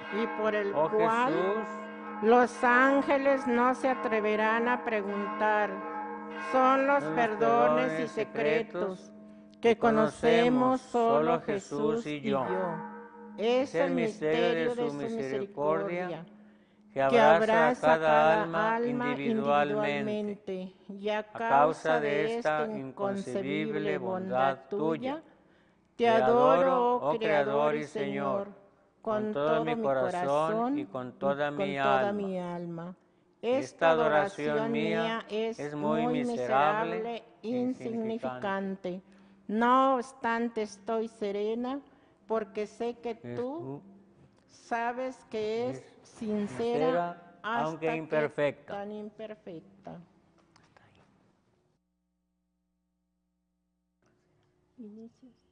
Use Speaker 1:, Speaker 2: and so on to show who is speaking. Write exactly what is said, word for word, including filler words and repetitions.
Speaker 1: y por el
Speaker 2: oh
Speaker 1: cual
Speaker 2: Jesús,
Speaker 1: los ángeles no se atreverán a preguntar. Son los
Speaker 2: son los
Speaker 1: perdones y
Speaker 2: perdones
Speaker 1: secretos
Speaker 2: que
Speaker 1: que
Speaker 2: conocemos
Speaker 1: conocemos solo
Speaker 2: solo
Speaker 1: Jesús y yo.
Speaker 2: Es
Speaker 1: Es el misterio de su
Speaker 2: misericordia
Speaker 1: misericordia
Speaker 2: que
Speaker 1: que
Speaker 2: abraza a
Speaker 1: abraza
Speaker 2: cada alma
Speaker 1: alma
Speaker 2: individualmente.
Speaker 1: individualmente, y a
Speaker 2: A causa de
Speaker 1: esta
Speaker 2: esta inconcebible bondad tuya,
Speaker 1: te
Speaker 2: te
Speaker 1: adoro,
Speaker 2: adoro,
Speaker 1: oh
Speaker 2: oh
Speaker 1: Creador y
Speaker 2: Creador y
Speaker 1: Señor,
Speaker 2: Señor,
Speaker 1: con todo mi corazón
Speaker 2: y con
Speaker 1: y
Speaker 2: toda
Speaker 1: con
Speaker 2: mi
Speaker 1: toda
Speaker 2: alma.
Speaker 1: mi alma.
Speaker 2: Esta
Speaker 1: Esta
Speaker 2: adoración
Speaker 1: adoración
Speaker 2: mía
Speaker 1: mía es
Speaker 2: es
Speaker 1: muy
Speaker 2: muy
Speaker 1: miserable,
Speaker 2: miserable,
Speaker 1: insignificante. No obstante, estoy serena porque sé que
Speaker 2: Es
Speaker 1: tú
Speaker 2: tú,
Speaker 1: sabes que es
Speaker 2: es
Speaker 1: sincera,
Speaker 2: sincera,
Speaker 1: hasta
Speaker 2: aunque
Speaker 1: que
Speaker 2: imperfecta.
Speaker 1: tan imperfecta. Inicios.